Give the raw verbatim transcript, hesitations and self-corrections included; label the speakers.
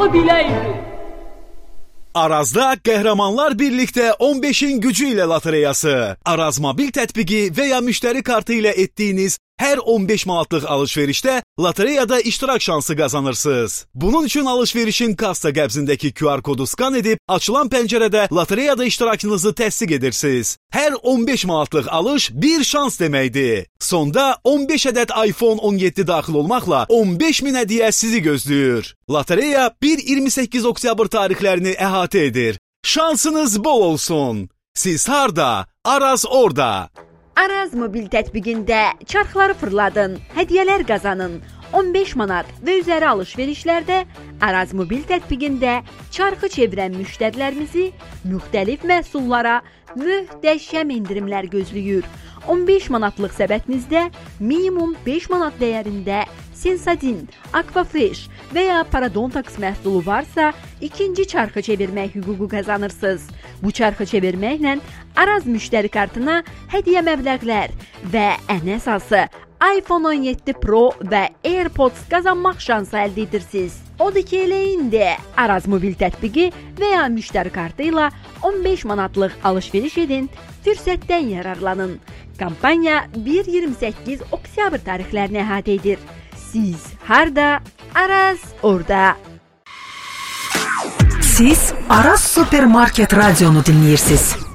Speaker 1: tapı biləydi.
Speaker 2: Arazda Qəhrəmanlar birlikdə on beşin gücü ilə lotereyası. Araz mobil tətbiqi və ya müştəri kartı ilə etdiyiniz hər on beş manatlıq alış-verişdə lotereyada iştirak şansı qazanırsınız. Bunun üçün alış-verişin kassa qəbzindəki Q R kodu skan edib, açılan pəncərədə lotereyada iştirakınızı təsdiq edirsiniz. Hər on beş manatlıq alış bir şans deməkdir. Sonda on beş ədəd iPhone on yeddi daxil olmaqla on beş min hədiyyə sizi gözləyir. Lotereya bir iyirmi səkkiz oktyabr tarixlərini əhatə edir. Şansınız bol olsun. Siz harda? Araz orada.
Speaker 3: Araz mobil tətbiqində çarxları fırladın, hədiyyələr qazanın. on beş manat və üzəri alış-verişlərdə Araz mobil tətbiqində çarxı çevirən müştərilərimizi müxtəlif məhsullara möhtəşəm endirimlər gözləyir. on beş manatlıq səbətinizdə minimum beş manat dəyərində Sensadin, Aquafresh və ya Parodontax məhsulu varsa, ikinci çarxı çevirmək hüququ qazanırsınız. Bu çarxı çevirməklə Araz müştəri kartına hədiyyə məbləğlər və ən əsası iPhone on yeddi Pro və AirPods qazanmaq şansı əldə edirsiniz. Odur ki, elə indi Araz mobil tətbiqi və ya müştəri kartı ilə on beş manatlıq alış-veriş edin, fürsətdən yararlanın. Kampaniya bir iyirmi səkkiz oktyabr tarixlərini əhatə edir. Siz harda? Araz orada.
Speaker 4: Siz Araz Supermarket Radionu dinləyirsiniz.